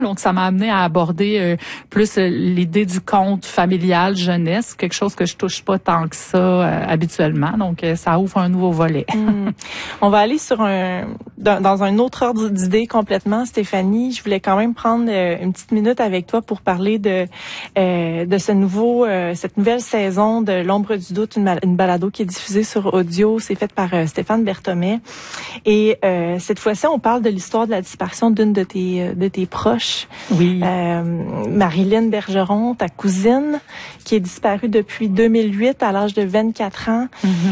Donc, ça m'a amené à aborder plus l'idée du conte familial jeunesse, quelque chose que je touche pas tant que ça habituellement. Donc, ça ouvre un nouveau volet. On va aller sur dans un autre ordre d'idée complètement, Stéphanie. Je voulais quand même prendre une petite minute avec toi pour parler de cette nouvelle saison de L'Ombre du doute, une balado qui est diffusée sur audio. C'est faite par Stéphane Berthommet. Et cette fois-ci, on parle de l'histoire de la disparition d'une de tes proches. Oui. Marilyn Bergeron, ta cousine, qui est disparue depuis 2008 à l'âge de 24 ans.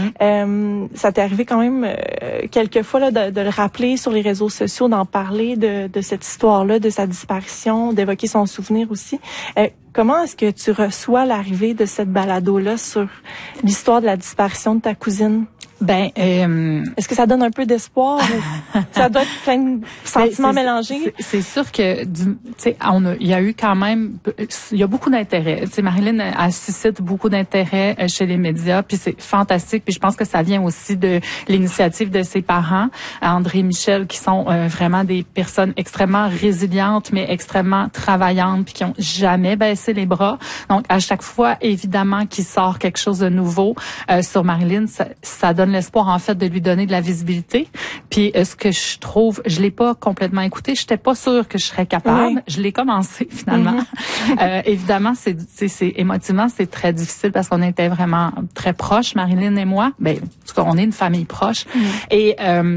Ça t'est arrivé quand même quelques fois là, de le rappeler sur les réseaux sociaux, d'en parler de cette histoire-là, de sa disparition, d'évoquer son souvenir aussi. Comment est-ce que tu reçois l'arrivée de cette balado-là sur l'histoire de la disparition de ta cousine? Est-ce que ça donne un peu d'espoir? Ça doit être plein de sentiments mélangés. C'est sûr que, tu sais, il y a eu quand même, il y a beaucoup d'intérêt. Tu sais, Marilyn, elle suscite beaucoup d'intérêt chez les médias, puis c'est fantastique. Puis je pense que ça vient aussi de l'initiative de ses parents, André et Michel, qui sont vraiment des personnes extrêmement résilientes, mais extrêmement travaillantes, puis qui ont jamais baissé les bras. Donc, à chaque fois, évidemment, qu'il sort quelque chose de nouveau sur Marilyn, ça donne l'espoir, en fait, de lui donner de la visibilité. Puis, ce que je trouve, je l'ai pas complètement écouté. J'étais pas sûre que je serais capable. Oui. Je l'ai commencé, finalement. Évidemment, c'est émotivement, c'est très difficile parce qu'on était vraiment très proches, Marilyn et moi. En tout cas, on est une famille proche. Et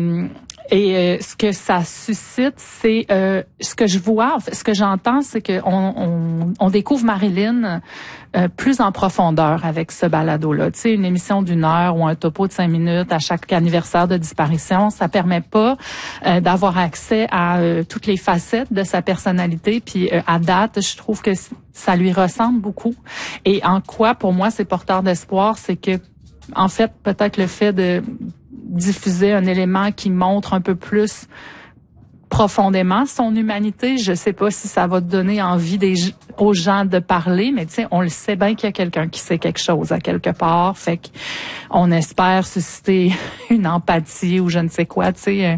ce que ça suscite, c'est ce que je vois, en fait, ce que j'entends, c'est que on découvre Marilyn plus en profondeur avec ce balado-là. Tu sais, une émission d'1 heure ou un topo de 5 minutes à chaque anniversaire de disparition, ça permet pas d'avoir accès à toutes les facettes de sa personnalité. Puis à date, je trouve que ça lui ressemble beaucoup. Et en quoi, pour moi, c'est porteur d'espoir, c'est que, en fait, peut-être le fait de diffuser un élément qui montre un peu plus profondément son humanité. Je sais pas si ça va donner envie aux gens de parler, mais tu sais, on le sait bien qu'il y a quelqu'un qui sait quelque chose à quelque part. Fait qu'on espère susciter une empathie ou je ne sais quoi, tu sais,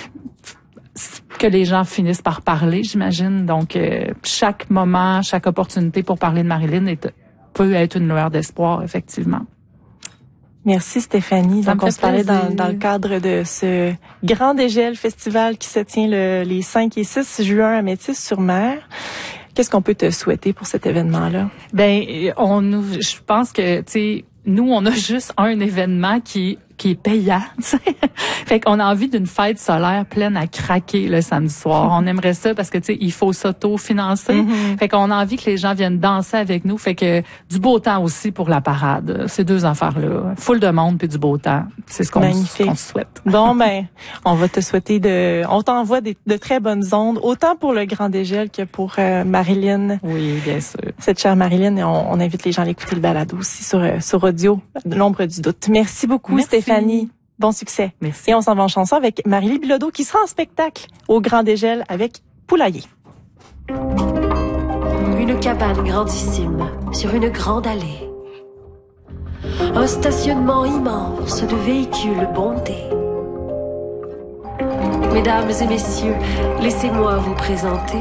que les gens finissent par parler, j'imagine. Donc, chaque moment, chaque opportunité pour parler de Marilyn peut être une lueur d'espoir, effectivement. Merci Stéphanie. Donc on se parlait dans le cadre de ce Grand Dégel festival qui se tient les 5 et 6 juin à Métis-sur-Mer. Qu'est-ce qu'on peut te souhaiter pour cet événement-là? Je pense que, tu sais, nous, on a juste un événement qui est payant, tu sais. Fait qu'on a envie d'une fête solaire pleine à craquer le samedi soir. On aimerait ça parce que, tu sais, il faut s'auto-financer. Fait qu'on a envie que les gens viennent danser avec nous. Fait que du beau temps aussi pour la parade. Ces deux affaires-là. Foule de monde puis du beau temps. C'est ce qu'on souhaite. Bon, on va te souhaiter on t'envoie de très bonnes ondes, autant pour le Grand Dégel que pour Marilyn. Oui, bien sûr. Cette chère Marilyn, et on invite les gens à l'écouter le balado aussi sur audio, L'Ombre du doute. Merci beaucoup, Stéphanie. Bon succès. Merci. Et on s'en va en chanson avec Marie-Lie Bilodeau qui sera en spectacle au Grand Dégel avec Poulailler. Une cabane grandissime sur une grande allée. Un stationnement immense de véhicules bondés. Mesdames et messieurs, laissez-moi vous présenter,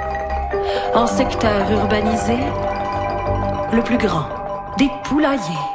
en secteur urbanisé, le plus grand des poulaillers.